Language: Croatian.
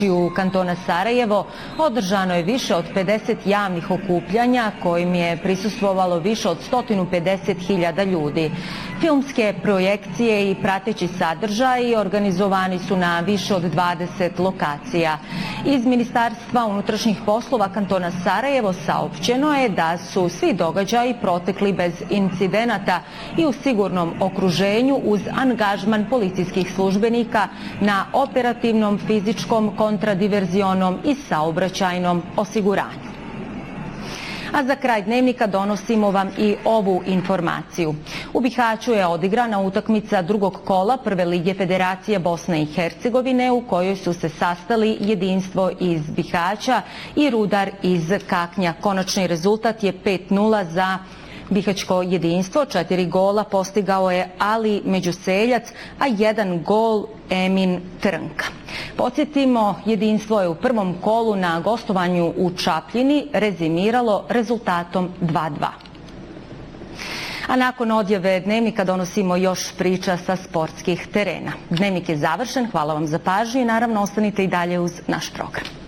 U kantona Sarajevo održano je više od 50 javnih okupljanja kojim je prisustvovalo više od 150.000 ljudi. Filmske projekcije i prateći sadržaji organizovani su na više od 20 lokacija. Iz Ministarstva unutrašnjih poslova kantona Sarajevo saopćeno je da su svi događaji protekli bez incidenata i u sigurnom okruženju uz angažman policijskih službenika na operativnom, fizičkom, kontradiverzionom i saobraćajnom osiguranju. A za kraj dnevnika donosimo vam i ovu informaciju. U Bihaću je odigrana utakmica drugog kola Prve lige Federacije Bosne i Hercegovine u kojoj su se sastali Jedinstvo iz Bihaća i Rudar iz Kaknja. Konačni rezultat je 5:0 za Bihaćko jedinstvo. 4 gola postigao je Ali Međuseljac, a 1 gol Emin Trnka. Podsjetimo, jedinstvo je u prvom kolu na gostovanju u Čapljini rezimiralo rezultatom 2:2. A nakon odjave dnevnika donosimo još priča sa sportskih terena. Dnevnik je završen, hvala vam za pažnju i naravno ostanite i dalje uz naš program.